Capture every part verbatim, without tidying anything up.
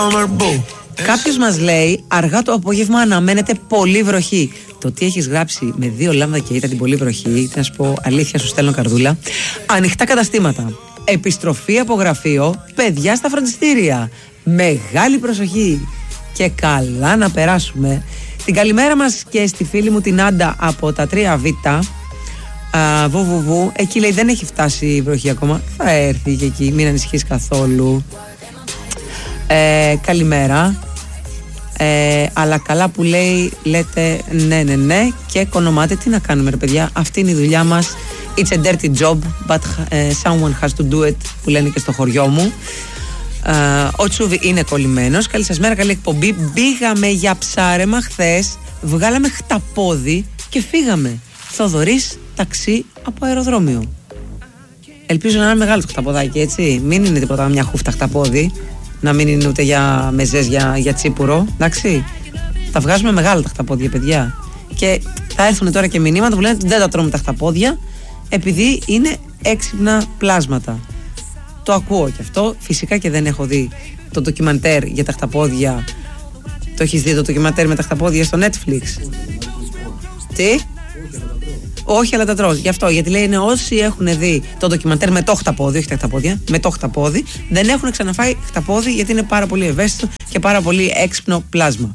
Κάποιος μας λέει, αργά το απόγευμα αναμένεται πολύ βροχή. Το τι έχεις γράψει με δύο λάμδα και ήταν την πολύ βροχή, να σου πω αλήθεια, σου στέλνω καρδούλα. Ανοιχτά καταστήματα, επιστροφή από γραφείο, παιδιά στα φροντιστήρια. Μεγάλη προσοχή και καλά να περάσουμε. Την καλημέρα μας και στη φίλη μου την Άντα από τα τρία Β. Βουβουβου, εκεί λέει δεν έχει φτάσει η βροχή ακόμα. Θα έρθει και εκεί, μην ανησυχείς καθόλου. ε, Καλημέρα. ε, Αλλά καλά που λέει, λέτε ναι ναι ναι και κονομάτε. Τι να κάνουμε ρε παιδιά, αυτή είναι η δουλειά μας. It's a dirty job, but uh, someone has to do it, που λένε και στο χωριό μου. uh, Ο Τσούβι είναι κολλημένος. Καλή σας μέρα, καλή εκπομπή. Μπήγαμε για ψάρεμα χθες, βγάλαμε χταπόδι και φύγαμε. Θοδωρής, ταξί από αεροδρόμιο. Ελπίζω να είναι μεγάλο το χταποδάκι, έτσι. Μην είναι τίποτα μια χούφτα χταπόδι. Να μην είναι ούτε για μεζές, για, για τσίπουρο. Εντάξει. Τα βγάζουμε μεγάλα τα χταπόδια, παιδιά. Και θα έρθουν τώρα και μηνύματα που λένε ότι δεν τα τρώμε τα χταπόδια, επειδή είναι έξυπνα πλάσματα. Το ακούω και αυτό. Φυσικά και δεν έχω δει το ντοκιμαντέρ για τα χταπόδια. Το έχεις δει το ντοκιμαντέρ με τα χταπόδια στο Netflix? Τι? Όχι, αλλά τα τρως. Γι' αυτό, γιατί λέει είναι όσοι έχουν δει το ντοκιμαντέρ με το χταπόδι, όχι τα χταπόδια, με το χταπόδι, δεν έχουν ξαναφάει χταπόδι, γιατί είναι πάρα πολύ ευαίσθητο και πάρα πολύ έξυπνο πλάσμα.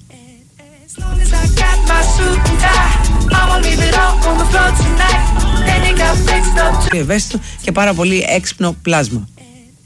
Ευαίσθητο και πάρα πολύ έξυπνο πλάσμα.